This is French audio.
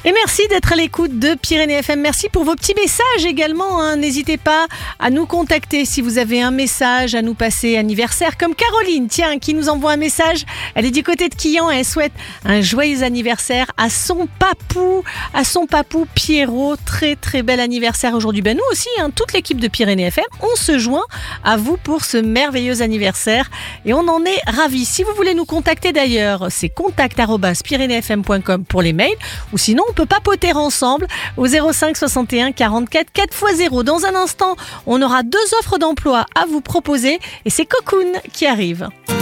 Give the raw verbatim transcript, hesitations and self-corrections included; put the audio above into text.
Et merci d'être à l'écoute de Pyrénées F M. Merci pour vos petits messages également. Hein. N'hésitez pas à nous contacter si vous avez un message à nous passer anniversaire. Comme Caroline, tiens, qui nous envoie un message. Elle est du côté de Quillan et elle souhaite un joyeux anniversaire à son papou, à son papou Pierrot. Très très bel anniversaire aujourd'hui. Ben nous aussi, hein, toute l'équipe de Pyrénées F M, on se joint à vous pour ce merveilleux anniversaire et on en est ravis. Si vous voulez nous contacter d'ailleurs, c'est contact arobase pyrénées f m point com pour les mails ou sinon on peut papoter ensemble au zéro cinq soixante et un quarante-quatre quatre fois zéro. Dans un instant, on aura deux offres d'emploi à vous proposer et c'est Cocoon qui arrive.